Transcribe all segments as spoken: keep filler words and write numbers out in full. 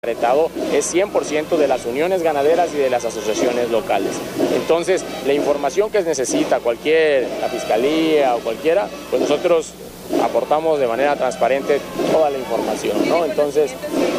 Es cien por ciento de las uniones ganaderas y de las asociaciones locales. Entonces, la información que necesita cualquier, la fiscalía o cualquiera, pues nosotros aportamos de manera transparente toda la información, ¿no? Entonces,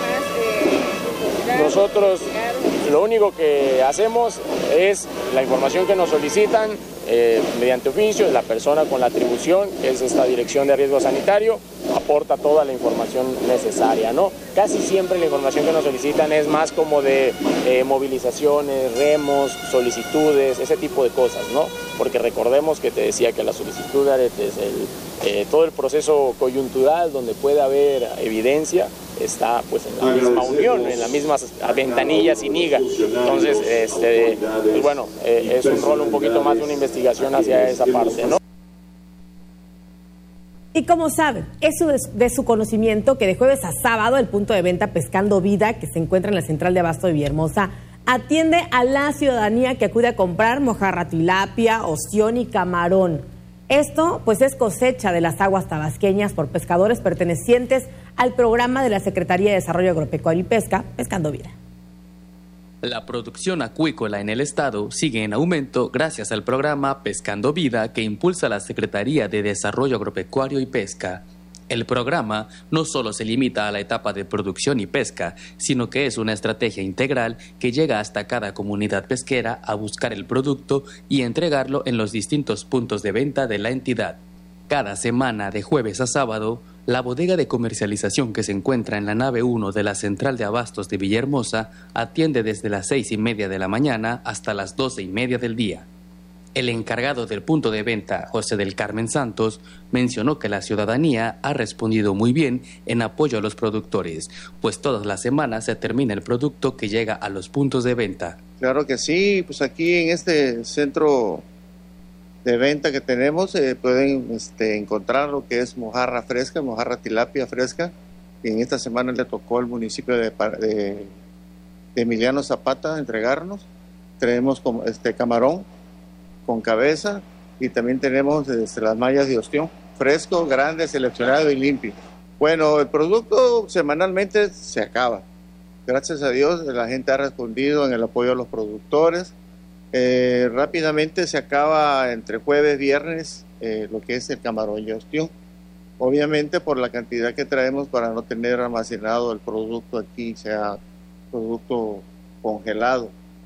nosotros lo único que hacemos es la información que nos solicitan eh, mediante oficio, la persona con la atribución, que es esta Dirección de Riesgo Sanitario, aporta toda la información necesaria, ¿no? Casi siempre la información que nos solicitan es más como de eh, movilizaciones, remos, solicitudes, ese tipo de cosas, ¿no? Porque recordemos que te decía que la solicitud de aretes, el, eh, todo el proceso coyuntural donde puede haber evidencia, está pues en la misma unión, en las mismas ventanillas y niga. Entonces, este, pues, bueno, eh, es un rol un poquito más de una investigación hacia esa parte, ¿no? Y como saben, es de su conocimiento que de jueves a sábado el punto de venta Pescando Vida, que se encuentra en la central de abasto de Villahermosa, atiende a la ciudadanía que acude a comprar mojarra, tilapia, ostión y camarón. Esto pues es cosecha de las aguas tabasqueñas por pescadores pertenecientes al programa de la Secretaría de Desarrollo Agropecuario y Pesca, Pescando Vida. La producción acuícola en el estado sigue en aumento gracias al programa Pescando Vida que impulsa la Secretaría de Desarrollo Agropecuario y Pesca. El programa no solo se limita a la etapa de producción y pesca, sino que es una estrategia integral que llega hasta cada comunidad pesquera a buscar el producto y entregarlo en los distintos puntos de venta de la entidad. Cada semana, de jueves a sábado, la bodega de comercialización que se encuentra en la nave uno de la Central de Abastos de Villahermosa atiende desde las seis y media de la mañana hasta las doce y media del día. El encargado del punto de venta, José del Carmen Santos, mencionó que la ciudadanía ha respondido muy bien en apoyo a los productores, pues todas las semanas se termina el producto que llega a los puntos de venta. Claro que sí, pues aquí en este centro de venta que tenemos eh, pueden este, encontrar lo que es mojarra fresca, mojarra tilapia fresca, y en esta semana le tocó al municipio de, de, de Emiliano Zapata entregarnos. Tenemos como este camarón con cabeza y también tenemos este, las mallas de ostión, fresco, grande, seleccionado y limpio. Bueno, el producto semanalmente se acaba. Gracias a Dios la gente ha respondido en el apoyo a los productores. Eh, rápidamente se acaba entre jueves y viernes eh, lo que es el camarón y ostión. Obviamente por la cantidad que traemos para no tener almacenado el producto aquí, sea producto congelado.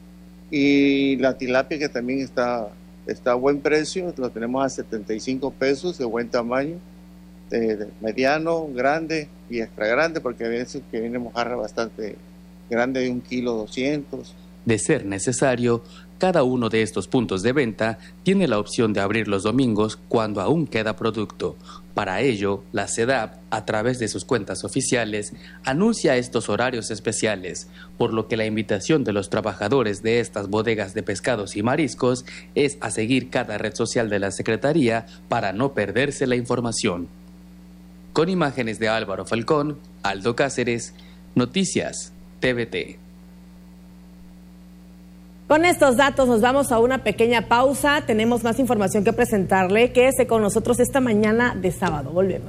Y la tilapia que también está, está a buen precio, lo tenemos a setenta y cinco pesos de buen tamaño, de, de mediano, grande y extra grande, porque a veces que viene mojarra bastante grande de un kilo doscientos. De ser necesario, cada uno de estos puntos de venta tiene la opción de abrir los domingos cuando aún queda producto. Para ello, la SEDAP, a través de sus cuentas oficiales, anuncia estos horarios especiales, por lo que la invitación de los trabajadores de estas bodegas de pescados y mariscos es a seguir cada red social de la Secretaría para no perderse la información. Con imágenes de Álvaro Falcón, Aldo Cáceres, Noticias T V T. Con estos datos nos vamos a una pequeña pausa. Tenemos más información que presentarle. Quédese con nosotros esta mañana de sábado. Volvemos.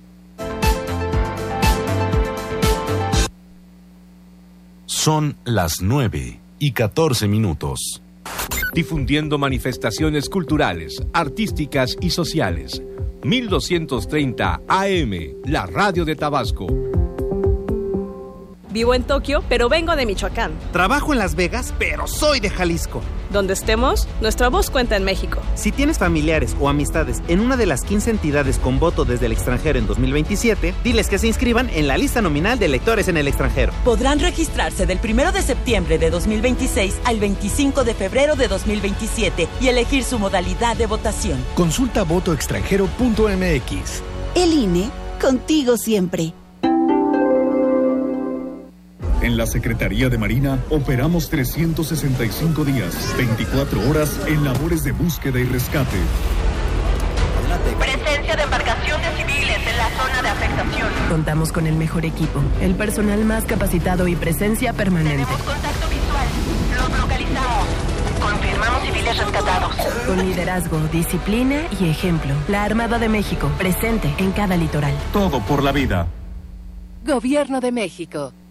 Son las nueve y catorce minutos. Difundiendo manifestaciones culturales, artísticas y sociales. mil doscientos treinta A M, la radio de Tabasco. Vivo en Tokio, pero vengo de Michoacán. Trabajo en Las Vegas, pero soy de Jalisco. Donde estemos, nuestra voz cuenta en México. Si tienes familiares o amistades en una de las quince entidades con voto desde el extranjero en dos mil veintisiete, diles que se inscriban en la lista nominal de electores en el extranjero. Podrán registrarse del primero de septiembre de dos mil veintiséis al veinticinco de febrero de dos mil veintisiete y elegir su modalidad de votación. Consulta voto extranjero punto m x. El I N E, contigo siempre. En la Secretaría de Marina operamos trescientos sesenta y cinco días, veinticuatro horas en labores de búsqueda y rescate. Presencia de embarcaciones civiles en la zona de afectación. Contamos con el mejor equipo, el personal más capacitado y presencia permanente. Tenemos contacto visual. Los localizamos. Confirmamos civiles rescatados. Con liderazgo, disciplina y ejemplo. La Armada de México, presente en cada litoral. Todo por la vida. Gobierno de México.